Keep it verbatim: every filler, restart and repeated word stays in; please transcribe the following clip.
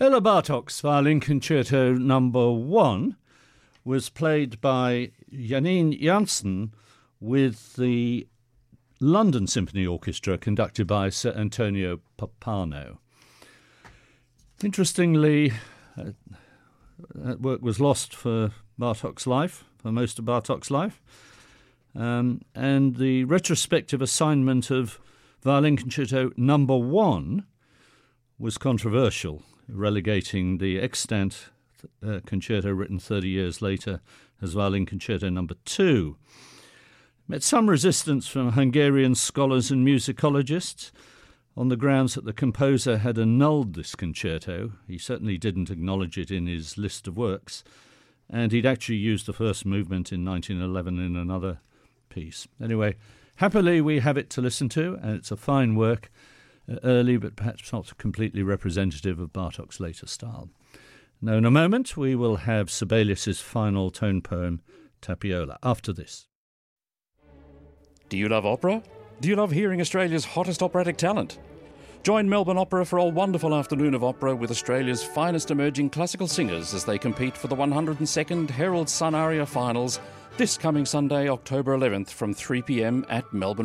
Bela Bartok's Violin Concerto Number One was played by Janine Jansen with the London Symphony Orchestra, conducted by Sir Antonio Pappano. Interestingly, uh, that work was lost for Bartok's life, for most of Bartok's life, um, and the retrospective assignment of Violin Concerto Number One was controversial, relegating the extant uh, concerto written thirty years later as Violin Concerto Number Two. Met some resistance from Hungarian scholars and musicologists on the grounds that the composer had annulled this concerto. He certainly didn't acknowledge it in his list of works, and he'd actually used the first movement in nineteen eleven in another piece. Anyway, happily we have it to listen to, and it's a fine work, uh, early but perhaps not completely representative of Bartok's later style. Now in a moment we will have Sibelius's final tone poem, Tapiola, after this. Do you love opera? Do you love hearing Australia's hottest operatic talent? Join Melbourne Opera for a wonderful afternoon of opera with Australia's finest emerging classical singers as they compete for the one hundred second Herald Sun Aria Finals this coming Sunday, October eleventh from three p m at Melbourne